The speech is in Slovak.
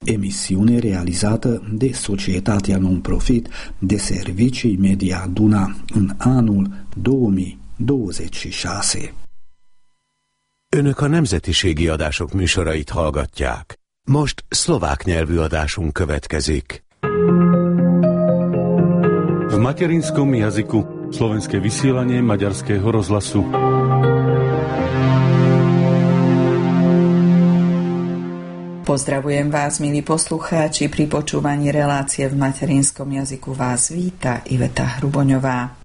emissione realizată de societatea non-profit de servicii media Duna în anul 2026. Önök a nemzetiségi adások műsorait hallgatják. Most szlovák nyelvű adásunk következik. V materinskom jazyku slovenské vysielanie Maďarského rozhlasu. Pozdravujem vás, milí poslucháči, pri počúvaní relácie v materinskom jazyku vás víta Iveta Hruboňová.